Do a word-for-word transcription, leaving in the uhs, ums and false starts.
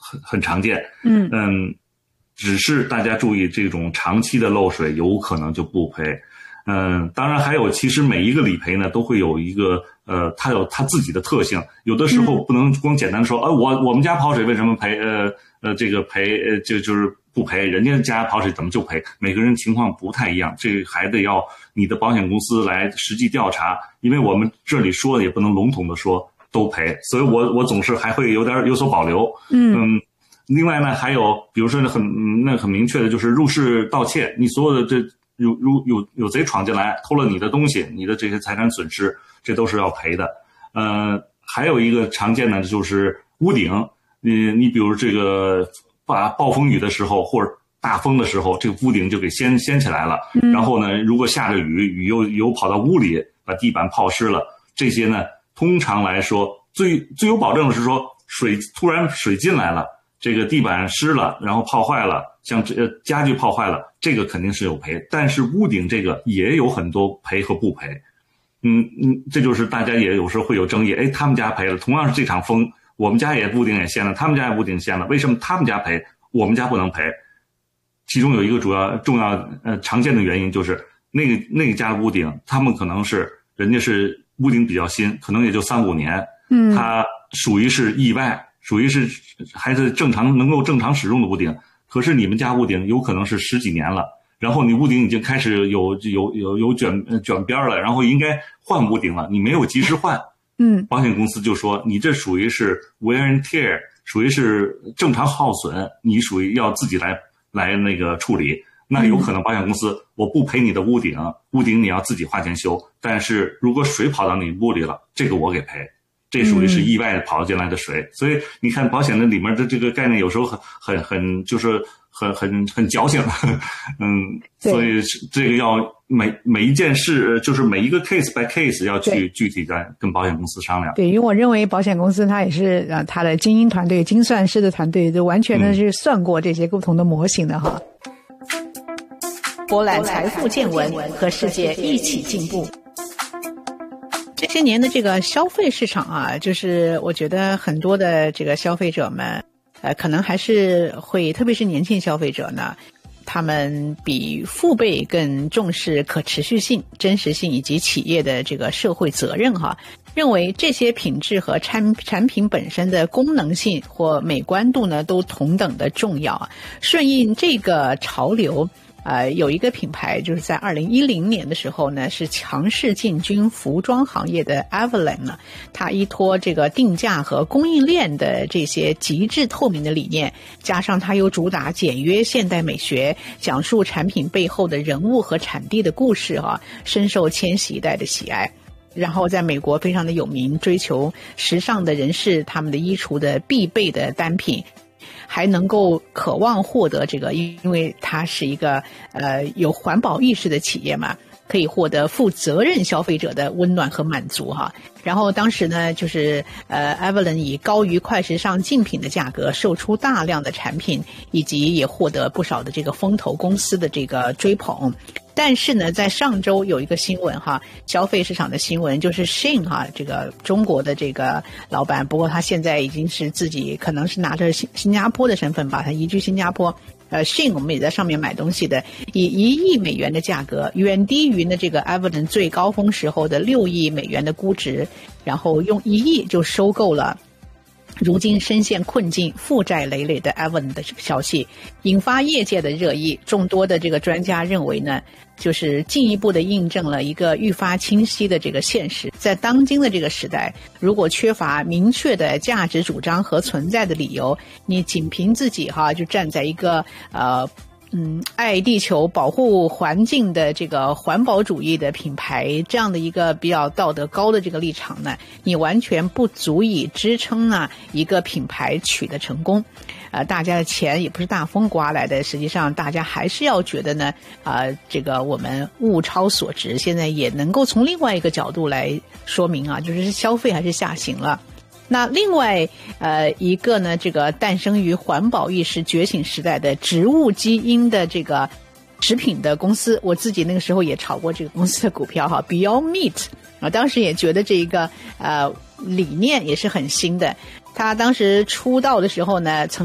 很很常见。嗯嗯，只是大家注意，这种长期的漏水有可能就不赔。嗯，当然还有，其实每一个理赔呢都会有一个呃，它有它自己的特性。有的时候不能光简单说，呃，我我们家跑水为什么赔？呃呃，这个赔呃就就是不赔，人家家跑水怎么就赔？每个人情况不太一样，这个还得要你的保险公司来实际调查，因为我们这里说的也不能笼统的说都赔，所以我我总是还会有点有所保留。嗯。嗯，另外呢，还有比如说很那很明确的就是入室盗窃，你所有的这。有有有有贼闯进来偷了你的东西，你的这些财产损失，这都是要赔的。呃，还有一个常见的就是屋顶，你你比如这个把暴风雨的时候或者大风的时候，这个屋顶就给掀掀起来了。嗯、然后呢，如果下着雨，雨又又跑到屋里，把地板泡湿了，这些呢，通常来说最最有保证的是说水突然水进来了。这个地板湿了，然后泡坏了，像这呃家具泡坏了，这个肯定是有赔。但是屋顶这个也有很多赔和不赔，嗯嗯，这就是大家也有时候会有争议。哎，他们家赔了，同样是这场风，我们家也屋顶也掀了，他们家也屋顶掀了，为什么他们家赔，我们家不能赔？其中有一个主要重要呃常见的原因就是那个那个家屋顶，他们可能是人家是屋顶比较新，可能也就三五年，嗯，它属于是意外。属于是还是正常能够正常使用的屋顶，可是你们家屋顶有可能是十几年了，然后你屋顶已经开始有有有有卷卷边了，然后应该换屋顶了，你没有及时换，嗯，保险公司就说你这属于是 wear and tear， 属于是正常耗损，你属于要自己来来那个处理，那有可能保险公司我不赔你的屋顶，屋顶你要自己花钱修，但是如果水跑到你屋里了，这个我给赔。这属于是意外跑进来的水，嗯、所以你看保险的里面的这个概念有时候很很很就是很很很矫情，嗯，所以这个要每每一件事就是每一个 case by case 要去具体的跟保险公司商量。 对，因为我认为保险公司它也是呃它的精英团队、精算师的团队，就完全的是算过这些不同的模型的哈。 博览财富见闻，和世界一起进步。这些年的这个消费市场啊，就是我觉得很多的这个消费者们，呃，可能还是会，特别是年轻消费者呢，他们比父辈更重视可持续性、真实性以及企业的这个社会责任哈，认为这些品质和产产品本身的功能性或美观度呢，都同等的重要。顺应这个潮流。呃，有一个品牌就是在二零一零年的时候呢，是强势进军服装行业的 Avalon 呢，它依托这个定价和供应链的这些极致透明的理念，加上它又主打简约现代美学，讲述产品背后的人物和产地的故事啊，深受千禧一代的喜爱。然后在美国非常的有名，追求时尚的人士他们的衣橱的必备的单品。还能够渴望获得这个，因为它是一个呃有环保意识的企业嘛，可以获得负责任消费者的温暖和满足哈。然后当时呢，就是呃 Avalon 以高于快时尚竞品的价格售出大量的产品，以及也获得不少的这个风投公司的这个追捧。但是呢，在上周有一个新闻哈，消费市场的新闻，就是 Shein 哈，这个中国的这个老板，不过他现在已经是自己可能是拿着新新加坡的身份把他移居新加坡。呃 Shein 我们也在上面买东西的，以一亿美元的价格，远低于呢这个 Avalon 最高峰时候的六亿美元的估值，然后用一亿就收购了如今深陷困境、负债累累的 Avalon 的这个消息，引发业界的热议。众多的这个专家认为呢，就是进一步的印证了一个愈发清晰的这个现实。在当今的这个时代，如果缺乏明确的价值主张和存在的理由，你仅凭自己哈就站在一个呃。嗯，爱地球、保护环境的这个环保主义的品牌，这样的一个比较道德高的这个立场呢，你完全不足以支撑呢一个品牌取得成功。呃，大家的钱也不是大风刮来的，实际上大家还是要觉得呢，啊、呃，这个我们物超所值。现在也能够从另外一个角度来说明啊，就是消费还是下行了。那另外呃一个呢，这个诞生于环保意识觉醒时代的植物基因的这个食品的公司，我自己那个时候也炒过这个公司的股票哈 Beyond Meat 啊，当时也觉得这一个呃理念也是很新的。他当时出道的时候呢，曾